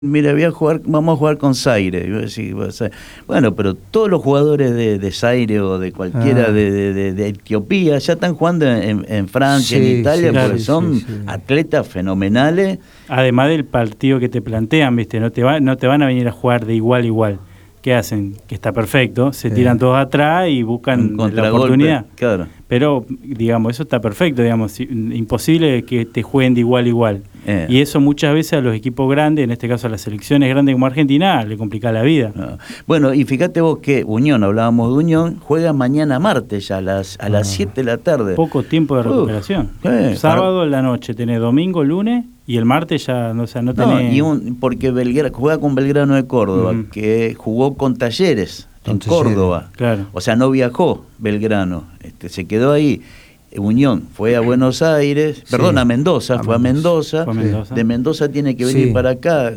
Mira, vamos a jugar con Zaire. Y vos decís, bueno, pero todos los jugadores de Zaire o de cualquiera de Etiopía ya están jugando en Francia, en Italia, porque son atletas fenomenales. Además del partido que te plantean, ¿viste? No te van a venir a jugar de igual a igual. ¿Qué hacen? Que está perfecto, se tiran todos atrás y buscan la oportunidad. Claro. Pero, digamos, eso está perfecto, digamos, imposible que te jueguen de igual a igual. Y eso muchas veces a los equipos grandes, en este caso a las selecciones grandes como Argentina, le complica la vida. No. Bueno, y fíjate vos que Unión, hablábamos de Unión, juega mañana martes ya a las 7 de la tarde. Poco tiempo de recuperación. Sábado en la noche, tenés domingo, lunes, y el martes ya no tenés... Porque juega con Belgrano de Córdoba, que jugó con Talleres en Córdoba. Claro. O sea, no viajó Belgrano, se quedó ahí. Unión fue a Buenos Aires, perdón, a Mendoza, fue a Mendoza. De Mendoza tiene que venir para acá.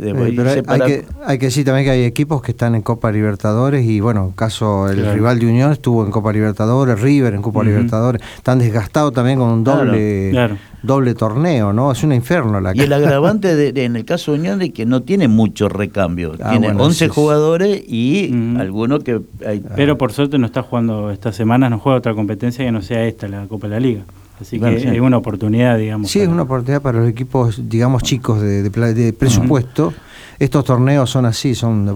Hay que decir también que hay equipos que están en Copa Libertadores y bueno, caso el rival de Unión estuvo en Copa Libertadores, River en Copa Libertadores, están desgastados también con un doble torneo, ¿no? Es un infierno la Y el agravante en el caso de Unión de que no tiene mucho recambio, tiene 11 jugadores y algunos que... Pero por suerte no está jugando estas semanas, no juega otra competencia que no sea esta, la Copa de la Liga. Así que es una oportunidad, digamos. Sí, es una oportunidad para los equipos, digamos, chicos de presupuesto. Estos torneos son así,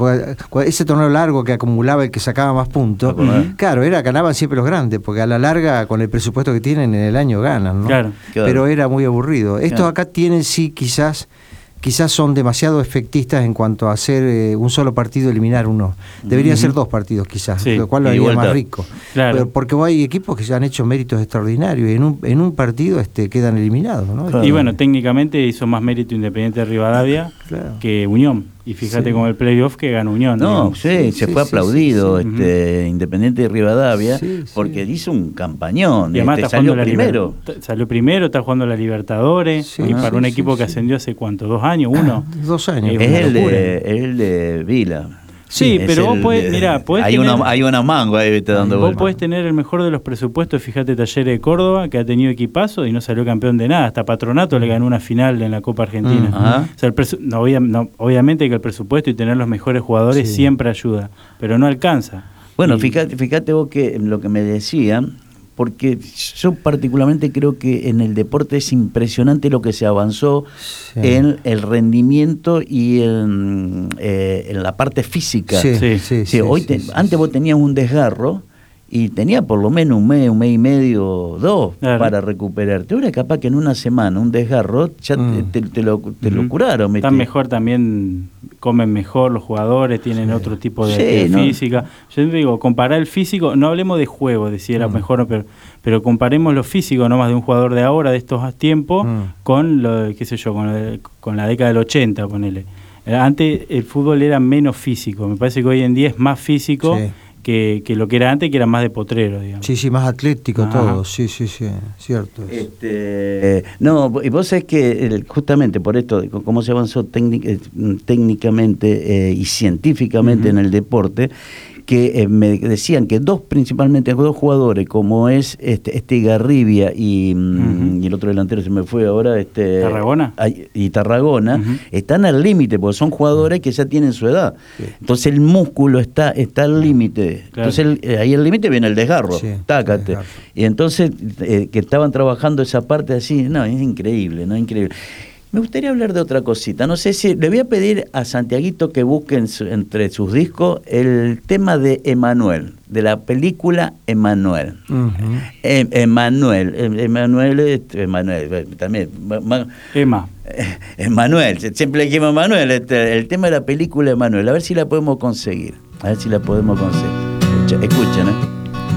ese torneo largo que acumulaba el que sacaba más puntos, claro, ganaban siempre los grandes, porque a la larga, con el presupuesto que tienen en el año ganan, ¿no? Claro. Pero era muy aburrido. Estos acá tienen quizás son demasiado efectistas en cuanto a hacer un solo partido, eliminar uno. Deberían ser dos partidos quizás, lo cual lo haría más rico. Claro. Pero porque hay equipos que ya han hecho méritos extraordinarios y en un partido quedan eliminados, ¿no? Claro. Y bueno, técnicamente hizo más mérito Independiente de Rivadavia que Unión. Y fíjate con el playoff que ganó Unión. No, se fue aplaudido Independiente de Rivadavia porque hizo un campañón. Y además salió primero. Salió primero, está jugando la Libertadores. Y para un equipo que ascendió hace ¿cuánto? 2 años, 1. 2 años. Es el de Vila. Sí, pero vos podés, hay una mango ahí dando vos podés tener el mejor de los presupuestos, fíjate Talleres de Córdoba, que ha tenido equipazo y no salió campeón de nada, hasta Patronato le ganó una final en la Copa Argentina. O sea, obviamente que el presupuesto y tener los mejores jugadores siempre ayuda, pero no alcanza. Bueno, fíjate vos que lo que me decían, porque yo particularmente creo que en el deporte es impresionante lo que se avanzó en el rendimiento y en la parte física. Antes vos tenías un desgarro y tenía por lo menos un mes y medio, 2 para recuperarte. Ahora capaz que en una semana un desgarro ya te lo curaron. Están mejor también, comen mejor los jugadores, tienen otro tipo de física. Yo digo, comparar el físico, no hablemos de juego, de si era mejor, pero comparemos lo físico nomás de un jugador de ahora, de estos tiempos, con con la década del 80, ponele. Antes el fútbol era menos físico, me parece que hoy en día es más físico. Que lo que era antes, que era más de potrero, digamos. Sí, más atlético todo, sí, cierto. No, y vos sabés que justamente por esto, cómo se avanzó técnicamente y científicamente en el deporte, que me decían que principalmente dos jugadores, como es Garribia y el otro delantero se me fue ahora, Tarragona. Y Tarragona, están al límite, porque son jugadores que ya tienen su edad. Entonces el músculo está al límite. Claro. Entonces ahí el límite viene el desgarro, tácate. Y entonces que estaban trabajando esa parte así, es increíble. Me gustaría hablar de otra cosita. No sé si le voy a pedir a Santiaguito que busque entre sus discos el tema de Emanuel, de la película Emanuel. Emanuel también. Emanuel, siempre le dijimos Emanuel. El tema de la película Emanuel. A ver si la podemos conseguir. Escuchen,